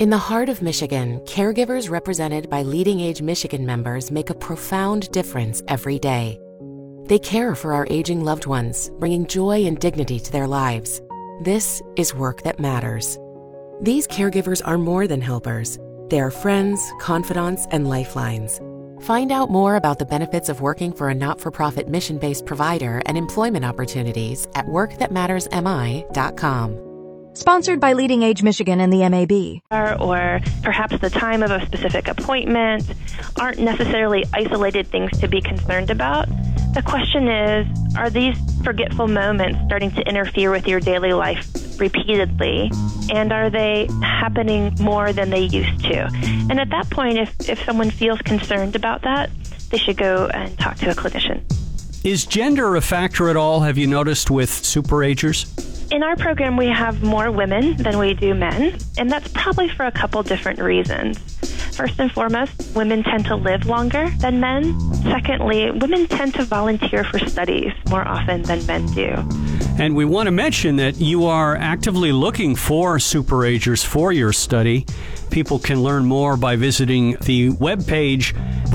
In the heart of Michigan, caregivers represented by Leading Age Michigan members make a profound difference every day. They care for our aging loved ones, bringing joy and dignity to their lives. This is work that matters. These caregivers are more than helpers. They are friends, confidants, and lifelines. Find out more about the benefits of working for a not-for-profit mission-based provider and employment opportunities at workthatmattersmi.com. Sponsored by Leading Age Michigan and the MAB. Or perhaps the time of a specific appointment aren't necessarily isolated things to be concerned about. The question is, are these forgetful moments starting to interfere with your daily life repeatedly? And are they happening more than they used to? And at that point, if someone feels concerned about that, they should go and talk to a clinician. Is gender a factor at all, have you noticed, with superagers? In our program, we have more women than we do men, and that's probably for a couple different reasons. First and foremost, women tend to live longer than men. Secondly, women tend to volunteer for studies more often than men do. And we want to mention that you are actively looking for superagers for your study. People can learn more by visiting the webpage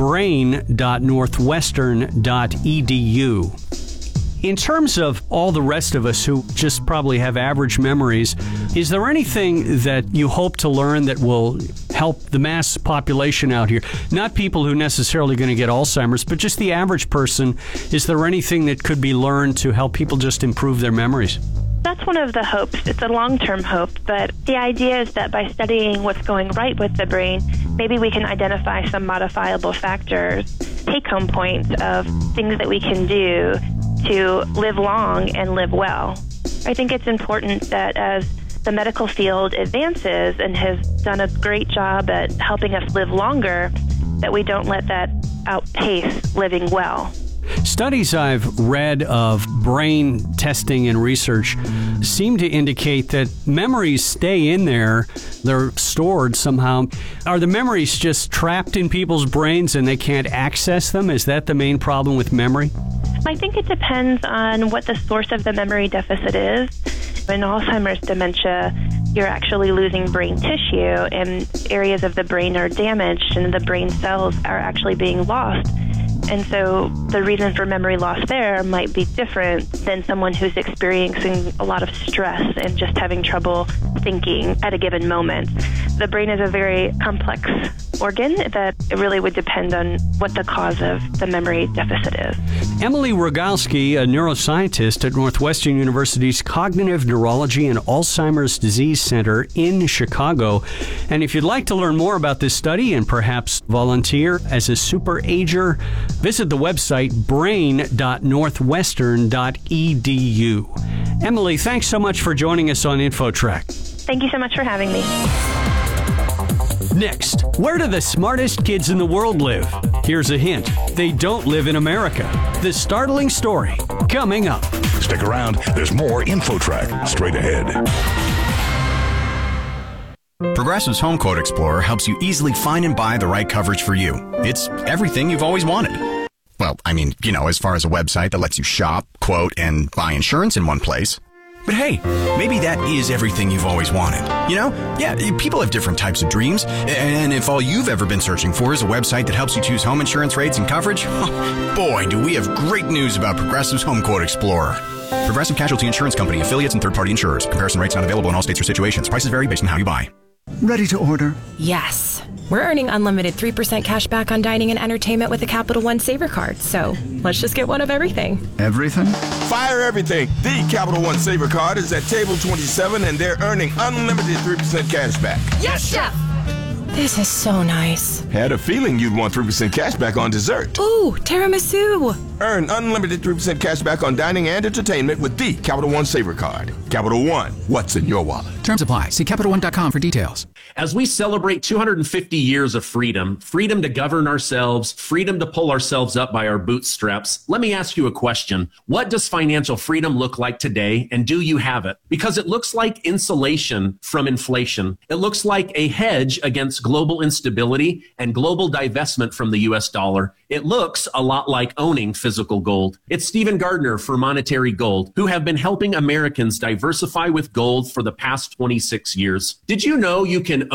brain.northwestern.edu. In terms of all the rest of us who just probably have average memories, is there anything that you hope to learn that will help the mass population out here? Not people who necessarily going to get Alzheimer's, but just the average person. Is there anything that could be learned to help people just improve their memories? That's one of the hopes. It's a long-term hope, but the idea is that by studying what's going right with the brain, maybe we can identify some modifiable factors, take-home points of things that we can do to live long and live well. I think it's important that as the medical field advances and has done a great job at helping us live longer, that we don't let that outpace living well. Studies I've read of brain testing and research seem to indicate that memories stay in there. They're stored somehow. Are the memories just trapped in people's brains and they can't access them? Is that the main problem with memory? I think it depends on what the source of the memory deficit is. In Alzheimer's dementia, you're actually losing brain tissue and areas of the brain are damaged and the brain cells are actually being lost. And so the reason for memory loss there might be different than someone who's experiencing a lot of stress and just having trouble thinking at a given moment. The brain is a very complex organ that it really would depend on what the cause of the memory deficit is. Emily Rogalski, a neuroscientist at Northwestern University's Cognitive Neurology and Alzheimer's Disease Center in Chicago. And if you'd like to learn more about this study and perhaps volunteer as a superager, visit the website brain.northwestern.edu. Emily, thanks so much for joining us on InfoTrack. Thank you so much for having me. Next, where do the smartest kids in the world live? Here's a hint. They don't live in America. The startling story coming up. Stick around. There's more InfoTrack straight ahead. Progressive's Home Quote Explorer helps you easily find and buy the right coverage for you. It's everything you've always wanted. Well, I mean, as far as a website that lets you shop, quote, and buy insurance in one place. But hey, maybe that is everything you've always wanted. Yeah, people have different types of dreams. And if all you've ever been searching for is a website that helps you choose home insurance rates and coverage, boy, do we have great news about Progressive's Home Quote Explorer. Progressive Casualty Insurance Company, affiliates, and third-party insurers. Comparison rates not available in all states or situations. Prices vary based on how you buy. Ready to order? Yes. We're earning unlimited 3% cash back on dining and entertainment with the Capital One Saver Card, so let's just get one of everything. Everything? Fire everything. The Capital One Saver Card is at table 27, and they're earning unlimited 3% cash back. Yes, Chef! This is so nice. Had a feeling you'd want 3% cash back on dessert. Ooh, tiramisu! Earn unlimited 3% cash back on dining and entertainment with the Capital One Saver Card. Capital One, what's in your wallet? Terms apply. See CapitalOne.com for details. As we celebrate 250 years of freedom to govern ourselves, freedom to pull ourselves up by our bootstraps, let me ask you a question. What does financial freedom look like today, and do you have it? Because it looks like insulation from inflation. It looks like a hedge against global instability and global divestment from the U.S. dollar. It looks a lot like owning physical gold. It's Stephen Gardner for Monetary Gold, who have been helping Americans diversify with gold for the past 26 years. Did you know you can